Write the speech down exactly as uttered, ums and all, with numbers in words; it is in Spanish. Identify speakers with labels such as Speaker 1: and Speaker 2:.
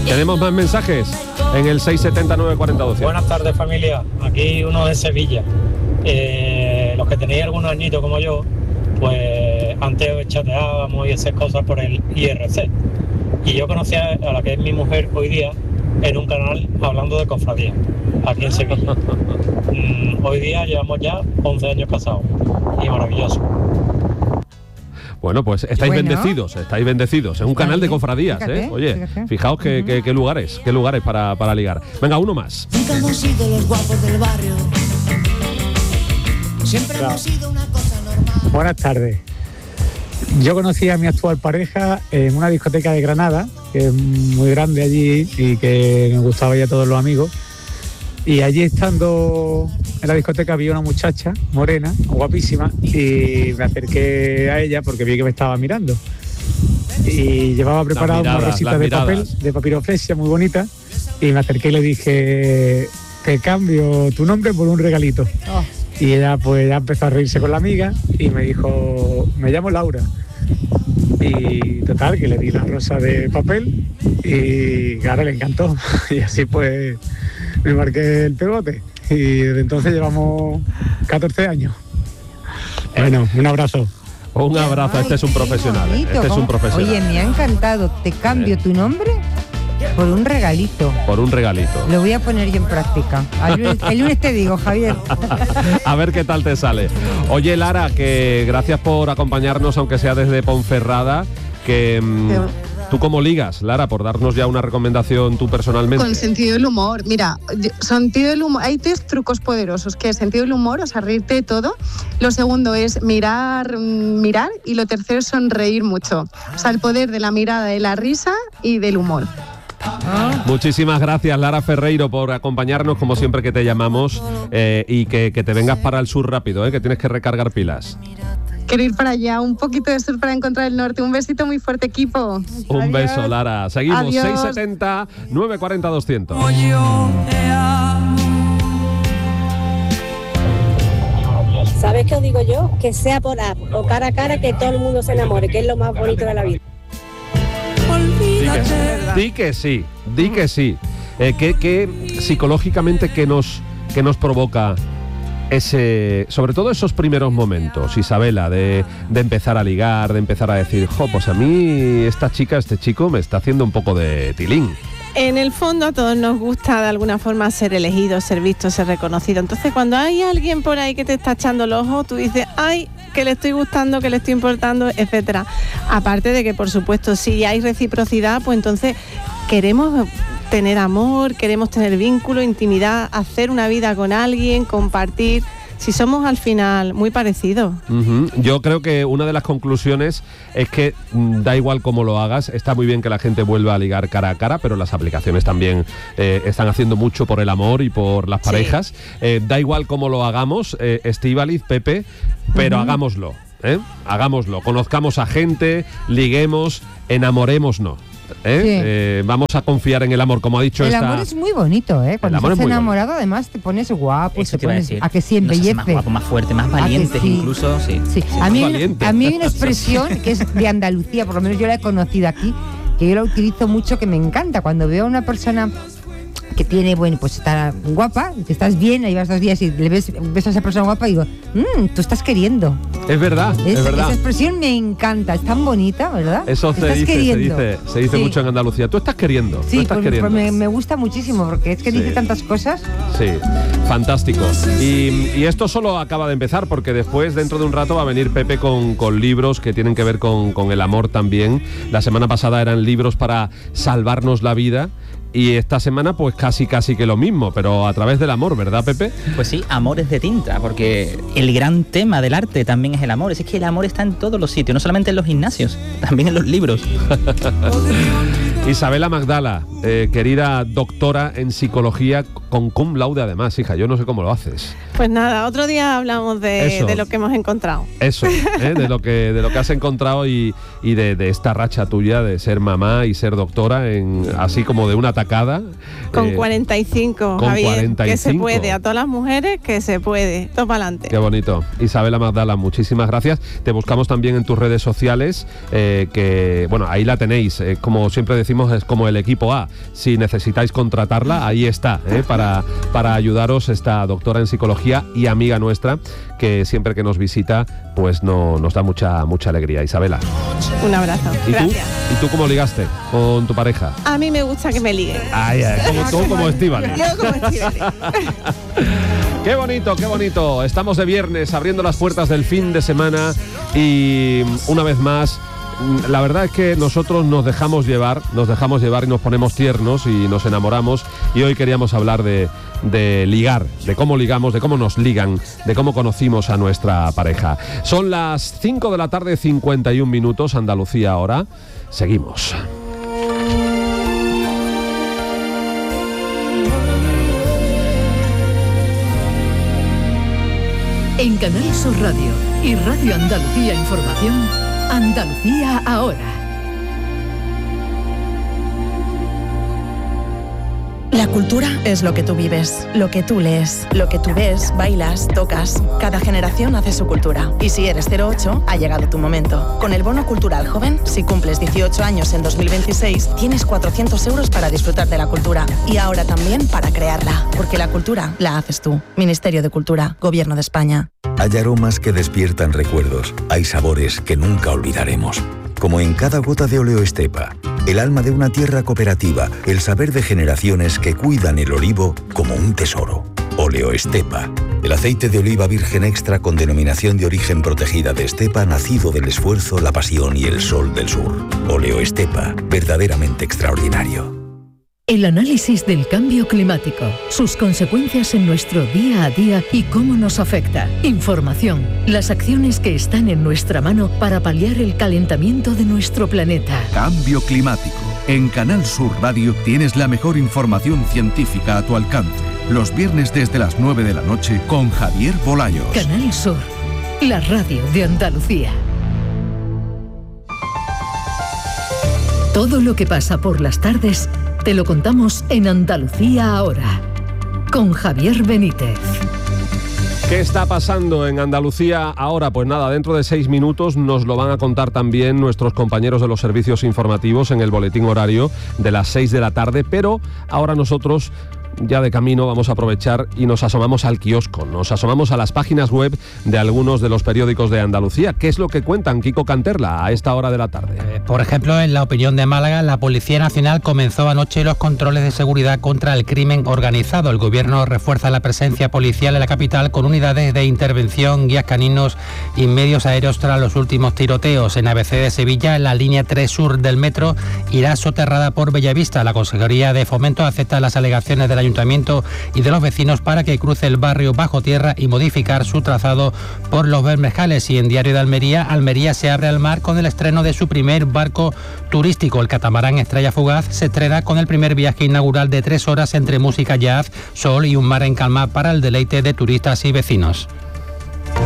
Speaker 1: Tenemos más mensajes en el seis siete nueve cuatro cero uno cero.
Speaker 2: Buenas tardes, familia. Aquí uno de Sevilla. Eh, los que tenéis algunos añitos como yo, pues antes chateábamos y esas cosas por el I R C. Y yo conocí a la que es mi mujer hoy día en un canal hablando de cofradía, aquí en Sevilla. mm, hoy día llevamos ya once años casados y maravilloso.
Speaker 1: Bueno, pues estáis
Speaker 3: Bueno.
Speaker 1: bendecidos, estáis bendecidos. Es un canal de cofradías,
Speaker 3: Fíjate,
Speaker 1: ¿eh? Oye,
Speaker 3: fíjate.
Speaker 1: fijaos qué, qué, qué lugares, qué lugares para, para ligar. Venga, uno más.
Speaker 4: Nunca hemos sido los guapos del barrio. Siempre hemos sido una cosa normal.
Speaker 5: Buenas tardes. Yo conocí a mi actual pareja en una discoteca de Granada, que es muy grande allí y que me gustaba ya todos los amigos. Y allí estando en la discoteca vi una muchacha morena, guapísima, y me acerqué a ella porque vi que me estaba mirando. Y llevaba preparada una
Speaker 1: miradas,
Speaker 5: rosita
Speaker 1: las
Speaker 5: de
Speaker 1: miradas.
Speaker 5: papel, de papiroflexia muy bonita, y me acerqué y le dije que cambio tu nombre por un regalito.
Speaker 3: Oh.
Speaker 5: Y ella pues ya empezó a reírse con la amiga y me dijo, me llamo Laura. Y total, que le di la rosa de papel y claro, le encantó. Y así pues me marqué el pegote. Y desde entonces llevamos catorce años. Bueno, un abrazo.
Speaker 1: Un abrazo,
Speaker 3: Ay,
Speaker 1: este es un
Speaker 3: qué
Speaker 1: profesional, ¿eh?
Speaker 3: bonito,
Speaker 1: Este es un
Speaker 3: ¿cómo?
Speaker 1: profesional.
Speaker 3: Oye, me ha encantado. Te cambio tu nombre por un regalito.
Speaker 1: Por un regalito.
Speaker 3: Lo voy a poner yo en práctica. El lunes, el lunes te digo, Javier.
Speaker 1: A ver qué tal te sale. Oye, Lara, que gracias por acompañarnos, aunque sea desde Ponferrada, que mm, tú cómo ligas, Lara, por darnos ya una recomendación tú personalmente.
Speaker 6: Con sentido del humor. Mira, yo- sentido del humor. Hay tres trucos poderosos, que es sentido del humor, o sea, reírte de todo. Lo segundo es mirar, mm, mirar. Y lo tercero es sonreír mucho. O sea, el poder de la mirada, de la risa y del humor.
Speaker 1: Muchísimas gracias, Lara Ferreiro, por acompañarnos, como siempre que te llamamos, eh, y que, que te vengas para el sur rápido, eh, que tienes que recargar pilas.
Speaker 6: Quiero ir para allá, un poquito de sur para encontrar el norte. Un besito muy fuerte, equipo.
Speaker 1: Un
Speaker 6: Adiós.
Speaker 1: beso, Lara. Seguimos,
Speaker 6: Adiós.
Speaker 1: seis setenta nueve cuarenta doscientos.
Speaker 7: ¿Sabes qué os digo yo? Que sea por app o cara a cara, que todo el mundo se enamore, que es lo más bonito de la vida.
Speaker 1: Di que sí, di que sí. Eh, que, que psicológicamente que nos, que nos provoca ese, sobre todo esos primeros momentos, Isabela, de, de empezar a ligar, de empezar a decir, jo, pues a mí esta chica, este chico me está haciendo un poco de tilín.
Speaker 8: En el fondo a todos nos gusta de alguna forma ser elegido, ser visto, ser reconocido. Entonces cuando hay alguien por ahí que te está echando el ojo, tú dices, ay, que le estoy gustando, que le estoy importando, etcétera. Aparte de que, por supuesto, si hay reciprocidad, pues entonces queremos tener amor, queremos tener vínculo, intimidad, hacer una vida con alguien, compartir. Si somos al final muy parecidos.
Speaker 1: Uh-huh. Yo creo que una de las conclusiones es que mm, da igual cómo lo hagas, está muy bien que la gente vuelva a ligar cara a cara, pero las aplicaciones también eh, están haciendo mucho por el amor y por las parejas. Sí. Eh, da igual cómo lo hagamos, eh, Estíbaliz, Pepe, pero uh-huh. hagámoslo, ¿eh? Hagámoslo, conozcamos a gente, liguemos, enamorémonos. ¿Eh? Sí. Eh, vamos a confiar en el amor, como ha dicho
Speaker 3: el
Speaker 1: esta...
Speaker 3: amor es muy bonito, ¿eh? Cuando estás enamorado, bonito. Además te pones guapo,
Speaker 9: Eso
Speaker 3: te pones a, a que sí embellece,
Speaker 9: más guapo, más fuerte, más valiente, sí. Incluso, sí.
Speaker 3: sí.
Speaker 9: sí.
Speaker 3: A, mí hay, a mí hay una expresión que es de Andalucía, por lo menos yo la he conocido aquí, que yo la utilizo mucho, que me encanta cuando veo a una persona que tiene, bueno, pues está guapa, que estás bien, ahí vas dos días y le ves, ves a esa persona guapa y digo, mmm, tú estás queriendo.
Speaker 1: Es verdad, es, es verdad.
Speaker 3: Esa expresión me encanta, es tan bonita, ¿verdad?
Speaker 1: Eso se dice, se dice, se dice sí. mucho en Andalucía. Tú estás queriendo.
Speaker 3: Sí,
Speaker 1: tú estás
Speaker 3: pues,
Speaker 1: queriendo.
Speaker 3: Pues me, me gusta muchísimo, porque es que sí. dice tantas cosas.
Speaker 1: Sí, fantástico. Y, y esto solo acaba de empezar, porque después, dentro de un rato, va a venir Pepe con, con libros que tienen que ver con, con el amor también. La semana pasada eran libros para salvarnos la vida. Y esta semana pues casi casi que lo mismo, pero a través del amor, ¿verdad, Pepe?
Speaker 9: Pues sí, amores de tinta, porque el gran tema del arte también es el amor. Es que el amor está en todos los sitios, no solamente en los gimnasios, también en los libros.
Speaker 1: Isabela Magdala, eh, querida doctora en psicología con cum laude además, hija, yo no sé cómo lo haces.
Speaker 8: Pues nada, otro día hablamos de, de lo que hemos encontrado.
Speaker 1: Eso, ¿eh? de lo que de lo que has encontrado y, y de, de esta racha tuya de ser mamá y ser doctora, en, así como de una atacada.
Speaker 8: Con
Speaker 1: eh,
Speaker 8: cuarenta y cinco,
Speaker 1: con
Speaker 8: Javier,
Speaker 1: cuarenta y
Speaker 8: que se
Speaker 1: cinco.
Speaker 8: puede. A todas las mujeres, que se puede. Todo para adelante.
Speaker 1: Qué bonito. Isabela Magdala, muchísimas gracias. Te buscamos también en tus redes sociales, eh, que, bueno, ahí la tenéis. Eh, como siempre decimos, es como el equipo A. Si necesitáis contratarla, ahí está, eh, para, para ayudaros esta doctora en psicología y amiga nuestra, que siempre que nos visita, pues no, nos da mucha, mucha alegría. Isabela.
Speaker 8: Un abrazo.
Speaker 1: ¿Y tú?
Speaker 8: Gracias.
Speaker 1: ¿Y tú cómo ligaste con tu pareja?
Speaker 8: A mí me gusta que me liguen.
Speaker 1: Ay, ay, como tú, como Estíbaliz.
Speaker 8: Yo como Estíbaliz.
Speaker 1: Qué bonito, qué bonito. Estamos de viernes abriendo las puertas del fin de semana y una vez más, la verdad es que nosotros nos dejamos llevar, nos dejamos llevar y nos ponemos tiernos y nos enamoramos, y hoy queríamos hablar de, de ligar, de cómo ligamos, de cómo nos ligan, de cómo conocimos a nuestra pareja. Son las cinco de la tarde, cincuenta y un minutos, Andalucía ahora. Seguimos.
Speaker 10: En Canal Sur Radio y Radio Andalucía Información, Andalucía ahora.
Speaker 11: La cultura es lo que tú vives, lo que tú lees, lo que tú ves, bailas, tocas. Cada generación hace su cultura. Y si eres cero ocho, ha llegado tu momento. Con el Bono Cultural Joven, si cumples dieciocho años en dos mil veintiséis, tienes cuatrocientos euros para disfrutar de la cultura. Y ahora también para crearla. Porque la cultura la haces tú. Ministerio de Cultura, Gobierno de España.
Speaker 12: Hay aromas que despiertan recuerdos. Hay sabores que nunca olvidaremos. Como en cada gota de Oleo Estepa, el alma de una tierra cooperativa, el saber de generaciones que cuidan el olivo como un tesoro. Oleo Estepa, el aceite de oliva virgen extra con denominación de origen protegida de Estepa, nacido del esfuerzo, la pasión y el sol del sur. Oleo Estepa, verdaderamente extraordinario.
Speaker 10: El análisis del cambio climático, sus consecuencias en nuestro día a día y cómo nos afecta. Información, las acciones que están en nuestra mano para paliar el calentamiento de nuestro planeta.
Speaker 13: Cambio climático. En Canal Sur Radio tienes la mejor información científica a tu alcance. Los viernes desde las nueve de la noche con Javier Bolaños.
Speaker 10: Canal Sur, la radio de Andalucía. Todo lo que pasa por las tardes te lo contamos en Andalucía ahora, con Javier Benítez.
Speaker 1: ¿Qué está pasando en Andalucía ahora? Pues nada, dentro de seis minutos nos lo van a contar también nuestros compañeros de los servicios informativos en el boletín horario de las seis de la tarde, pero ahora nosotros, ya de camino, vamos a aprovechar y nos asomamos al kiosco, nos asomamos a las páginas web de algunos de los periódicos de Andalucía. ¿Qué es lo que cuentan, Kiko Canterla, a esta hora de la tarde?
Speaker 14: Eh, por ejemplo, en La Opinión de Málaga, la Policía Nacional comenzó anoche los controles de seguridad contra el crimen organizado. El gobierno refuerza la presencia policial en la capital con unidades de intervención, guías caninos y medios aéreos tras los últimos tiroteos. En A B C de Sevilla, la línea tres sur del metro irá soterrada por Bellavista. La Consejería de Fomento acepta las alegaciones de la Ayuntamiento y de los vecinos para que cruce el barrio bajo tierra y modificar su trazado por los Bermejales. Y en Diario de Almería, Almería se abre al mar con el estreno de su primer barco turístico. El catamarán Estrella Fugaz se estrena con el primer viaje inaugural de tres horas entre música, jazz, sol y un mar en calma para el deleite de turistas y vecinos.